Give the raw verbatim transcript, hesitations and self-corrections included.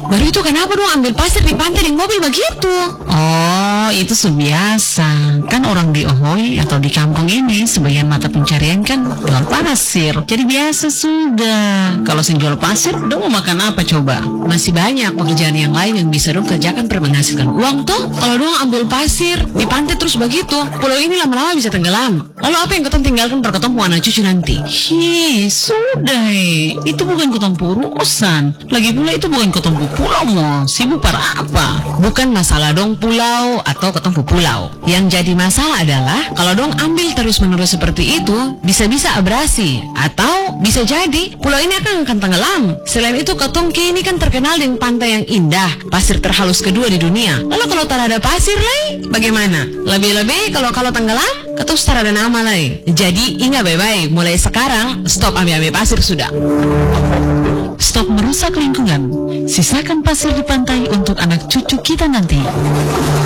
Baru itu kenapa dong ambil pasir di pantai di mobil begitu? Oh, itu biasa. Kan orang di Ohoi atau di kampung ini sebagian mata pencarian kan jual pasir. Jadi biasa sudah. Kalau sing jual pasir, dong mau makan apa coba? Masih banyak pekerjaan yang lain yang bisa dong kerjakan per menghasilkan uang toh. Kalau dong ambil pasir di pantai terus begitu, pulau ini lama-lama bisa tenggelam. Lalu apa yang ketong tinggalkan per ketong anak cucu nanti? Hi, sudah. Itu bukan ketong urusan. Lagi pula itu bukan ketong pulau mo. Sibuk para apa? Bukan masalah dong pulau atau ketemu pulau. Yang jadi masalah adalah kalau dong ambil terus-menerus seperti itu, bisa-bisa abrasi atau bisa jadi pulau ini akan akan tenggelam. Selain itu ketong kini kan terkenal dengan pantai yang indah, pasir terhalus kedua di dunia. Lalu kalau tak ada pasir lagi, bagaimana? Lebih-lebih kalau kalau tenggelam, ketong tak ada nama lagi. Jadi ingat baik-baik, mulai sekarang stop ambil-ambil pasir sudah. Stop merusak lingkungan. Sisakan pasir di pantai untuk anak cucu kita nanti.